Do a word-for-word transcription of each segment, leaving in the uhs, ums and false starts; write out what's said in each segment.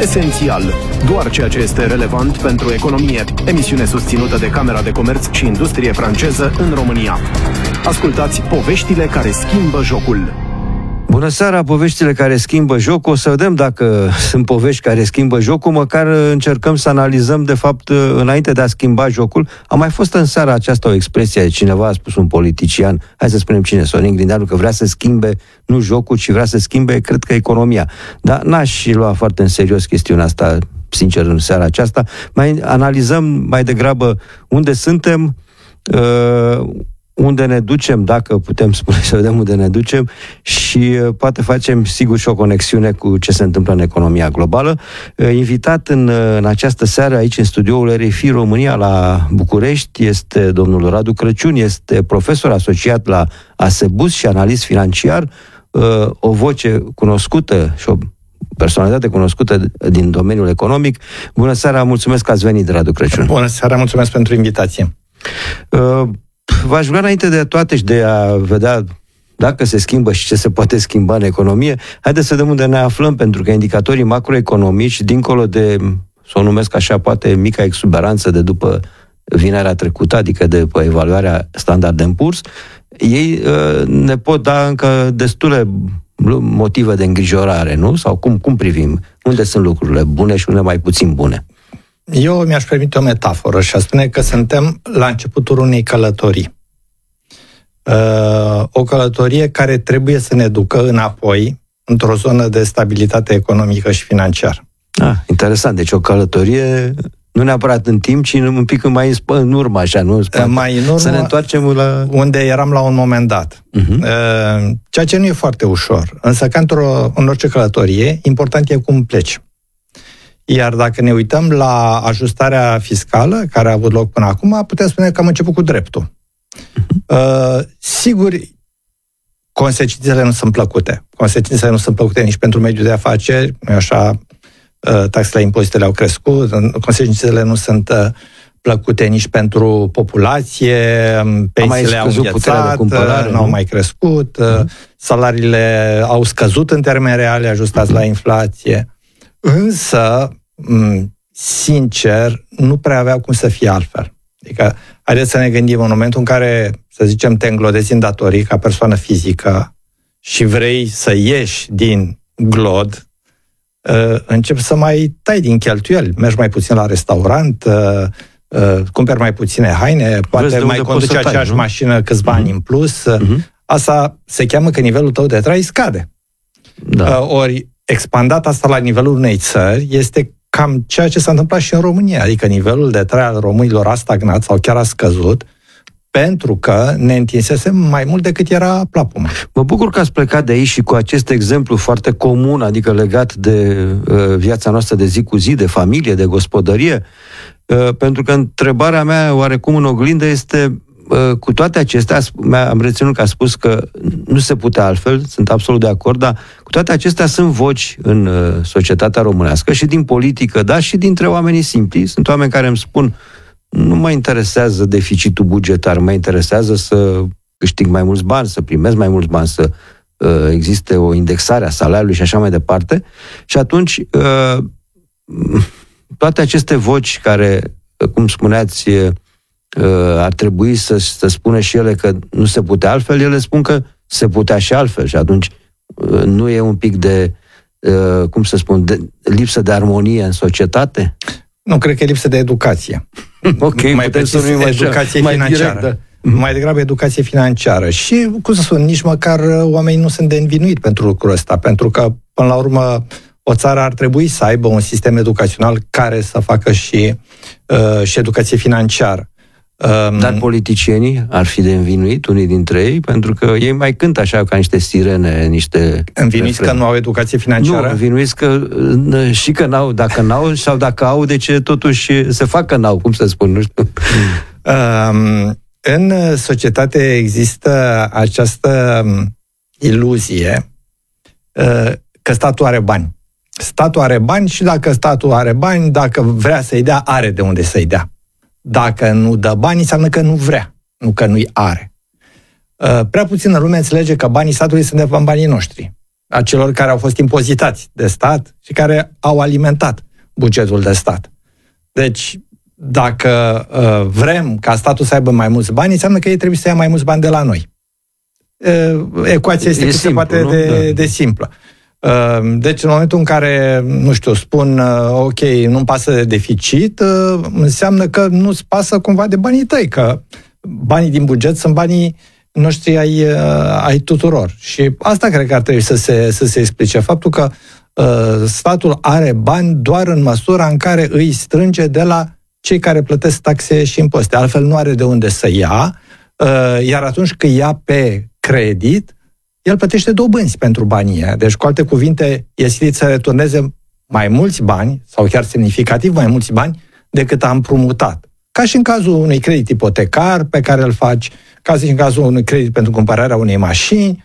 Esențial. Doar ceea ce este relevant pentru economie. Emisiune susținută de Camera de Comerț și Industrie franceză în România. Ascultați Poveștile care schimbă jocul. Bună seara, poveștile care schimbă jocul. O să vedem dacă sunt povești care schimbă jocul, măcar încercăm să analizăm, de fapt, înainte de a schimba jocul. A mai fost în seara aceasta o expresie, cineva a spus, un politician, hai să spunem cine, Sorin Grindeanu, că vrea să schimbe nu jocul, ci vrea să schimbe, cred că, economia. Dar n-aș lua foarte în serios chestiunea asta, sincer, în seara aceasta. Mai analizăm mai degrabă unde suntem, uh, unde ne ducem, dacă putem spune, să vedem unde ne ducem și uh, poate facem, sigur, și o conexiune cu ce se întâmplă în economia globală. Uh, invitat în, uh, în această seară aici în studioul R F I România la București este domnul Radu Crăciun, este profesor asociat la ASEBUS și analist financiar, uh, o voce cunoscută și o personalitate cunoscută din domeniul economic. Bună seara, mulțumesc că ați venit, Radu Crăciun. Bună seara, mulțumesc pentru invitație. Uh, V-aș vrea, înainte de toate și de a vedea dacă se schimbă și ce se poate schimba în economie, haideți să vedem unde ne aflăm, pentru că indicatorii macroeconomici, dincolo de, să o numesc așa, poate mica exuberanță de după vinerea trecută, adică de după evaluarea Standard and Poor's, ei uh, ne pot da încă destule motive de îngrijorare, nu? Sau cum, cum privim? Unde sunt lucrurile bune și unde mai puțin bune? Eu mi-aș permite o metaforă și a spune că suntem la începutul unei călătorii. Uh, o călătorie care trebuie să ne ducă înapoi într-o zonă de stabilitate economică și financiară. Ah, interesant. Deci o călătorie nu neapărat în timp, ci un pic mai în, spă, în urmă, așa, nu? Spate, mai în urmă, să ne întoarcem la unde eram la un moment dat. Uh-huh. Uh, ceea ce nu e foarte ușor. Însă, ca într-o, în orice călătorie, important e cum pleci. Iar dacă ne uităm la ajustarea fiscală care a avut loc până acum, putem spune că am început cu dreptul. Uh, sigur, consecințele nu sunt plăcute. Consecințele nu sunt plăcute nici pentru mediul de afaceri, așa, uh, taxele, impozitele au crescut, consecințele nu sunt uh, plăcute nici pentru populație, pensiile au înghețat, nu au mai crescut, uh, salariile au scăzut în termeni reale, ajustați la inflație. Însă, sincer, nu prea avea cum să fie altfel. Adică, haideți să ne gândim în momentul în care, să zicem, te înglodezi în datorii ca persoană fizică și vrei să ieși din glod, începi să mai tai din cheltuieli. Mergi mai puțin la restaurant, cumperi mai puține haine, poate mai conduci aceeași tai, mașină câțiva uh-huh. ani în plus. Uh-huh. Asta se cheamă că nivelul tău de trai scade. Da. Ori, expandat asta la nivelul unei țări este cam ceea ce s-a întâmplat și în România, adică nivelul de trai al românilor a stagnat sau chiar a scăzut, pentru că ne întinsesem mai mult decât era plapuma. Mă bucur că ați plecat de aici și cu acest exemplu foarte comun, adică legat de uh, viața noastră de zi cu zi, de familie, de gospodărie, uh, pentru că întrebarea mea, oarecum în oglindă, este cu toate acestea, am reținut că a spus că nu se putea altfel, sunt absolut de acord, dar cu toate acestea sunt voci în societatea românească și din politică, dar și dintre oamenii simpli. Sunt oameni care îmi spun, nu mă interesează deficitul bugetar, mă interesează să câștig mai mulți bani, să primesc mai mulți bani, să uh, existe o indexare a salariului și așa mai departe. Și atunci, uh, toate aceste voci care, cum spuneați, ar trebui să, să spună și ele că nu se putea altfel, ele spun că se putea și altfel și atunci nu e un pic de, cum să spun, de lipsă de armonie în societate? Nu, cred că e lipsă de educație. Ok, mai precis, educație mai financiară. Direct, da. Mai degrabă educație financiară. Și, cum să spun, nici măcar oamenii nu sunt de învinuit pentru lucrul ăsta, pentru că, până la urmă, o țară ar trebui să aibă un sistem educațional care să facă și, uh, și educație financiară. Dar politicienii ar fi de învinuit, unii dintre ei, pentru că ei mai cântă așa ca niște sirene, niște... Învinuiți refrene. Că nu au educație financiară? Nu, învinuiți că și că n-au, dacă n-au, sau dacă au, de ce totuși se fac că n-au, cum să spun, nu știu. Um, în societate există această iluzie uh, că statul are bani. Statul are bani și dacă statul are bani, dacă vrea să-i dea, are de unde să-i dea. Dacă nu dă bani, înseamnă că nu vrea, nu că nu-i are. Prea puțină lume înțelege că banii statului sunt de banii noștri. a celor care au fost impozitați de stat și care au alimentat bugetul de stat. Deci, dacă uh, vrem ca statul să aibă mai mulți bani, înseamnă că ei trebuie să ia mai mulți bani de la noi. Uh, ecuația este cât se poate de, da. de simplă. Uh, deci, în momentul în care, nu știu, spun, uh, ok, nu-mi pasă de deficit, uh, înseamnă că nu-ți pasă cumva de banii tăi, că banii din buget sunt banii noștri ai, uh, ai tuturor. Și asta cred că ar trebui să se, să se explice. Faptul că uh, statul are bani doar în măsura în care îi strânge de la cei care plătesc taxe și impozite. Altfel nu are de unde să ia, uh, iar atunci când ia pe credit, el plătește dobânzi pentru banii ăia. Deci, cu alte cuvinte, e silit să returneze mai mulți bani, sau chiar semnificativ mai mulți bani, decât a împrumutat. Ca și în cazul unui credit ipotecar pe care îl faci, ca și în cazul unui credit pentru cumpărarea unei mașini,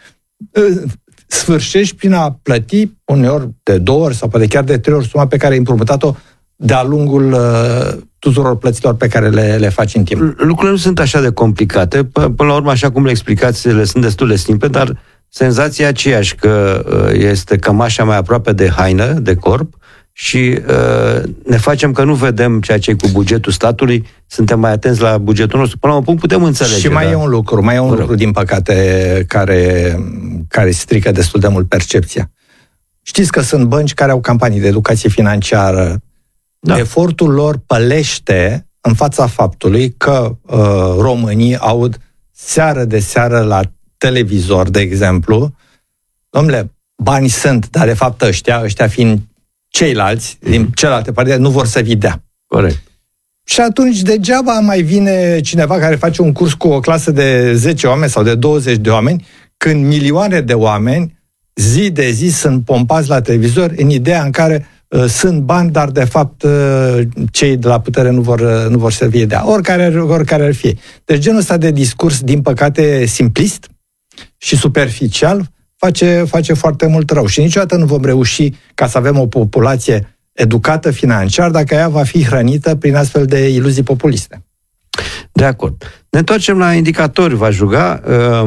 sfârșești prin a plăti uneori de două ori sau poate chiar de trei ori suma pe care ai împrumutat-o de-a lungul uh, tuturor plăților pe care le, le faci în timp. Lucrurile nu sunt așa de complicate. Până la urmă, așa cum le explicați, le sunt destul de simple, dar senzația aceeași că este cămașa mai aproape de haină, de corp, și uh, ne facem că nu vedem ceea ce e cu bugetul statului, suntem mai atenți la bugetul nostru. Până la un punct putem înțelege. Și mai da? e un lucru, mai e un lucru, din păcate, care, care strică destul de mult percepția. Știți că sunt bănci care au campanii de educație financiară. Da. Efortul lor pălește în fața faptului că uh, românii aud seară de seară la televizor, de exemplu, domnule, bani sunt, dar de fapt ăștia, ăștia fiind ceilalți, mm. din celelalte partide, nu vor să vi dea. Corect. Și atunci degeaba mai vine cineva care face un curs cu o clasă de zece oameni sau de douăzeci de oameni, când milioane de oameni zi de zi sunt pompați la televizor în ideea în care uh, sunt bani, dar de fapt uh, cei de la putere nu vor, uh, nu vor să vi dea. Oricare, oricare ar fi. Deci genul ăsta de discurs, din păcate, simplist și superficial, face, face foarte mult rău. Și niciodată nu vom reuși ca să avem o populație educată financiar dacă ea va fi hrănită prin astfel de iluzii populiste. De acord. Ne întoarcem la indicatori, v-aș ruga.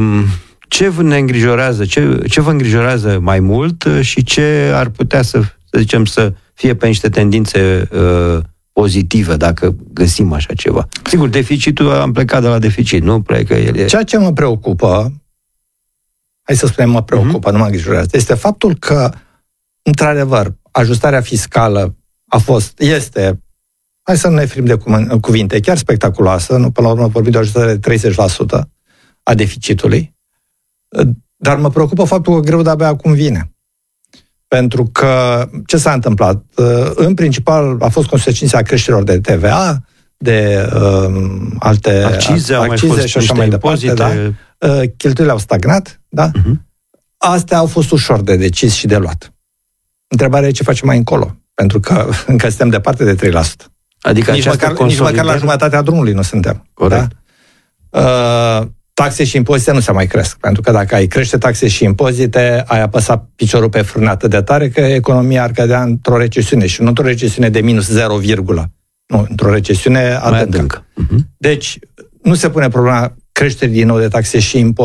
Ce ne îngrijorează, ce, ce vă îngrijorează mai mult și ce ar putea să, să zicem, să fie pe niște tendințe uh, pozitive, dacă găsim așa ceva? Sigur, deficitul, am plecat de la deficit, nu? Prea că el e... Ceea ce mă preocupă, hai să spunem mă preocupă, uh-huh. nu mă îngrijorează, este faptul că, într-adevăr, ajustarea fiscală a fost, este, hai să nu ne frim de cuvinte, chiar spectaculoasă, nu, până la urmă vorbim de o ajustare de treizeci la sută a deficitului, dar mă preocupă faptul că greu de-abia acum vine. Pentru că, ce s-a întâmplat? În principal a fost consecința creșterilor de T V A, de uh, alte accize, accize și așa mai departe. Da? Uh, cheltuielile au stagnat, da? Uh-huh. Astea au fost ușor de decis și de luat. Întrebarea e ce facem mai încolo, pentru că încă suntem departe de trei la sută. Adică nici măcar, nici măcar la jumătatea drumului nu suntem. Corect. Da? Uh, taxe și impozite nu se mai cresc, pentru că dacă ai crește taxe și impozite, ai apăsat piciorul pe frână atât de tare că economia ar cădea într-o recesiune și nu într-o recesiune de minus zero, nu, într-o recesiune adâncă. Uh-huh. Deci, nu se pune problema creșterii din nou de taxe și impozite.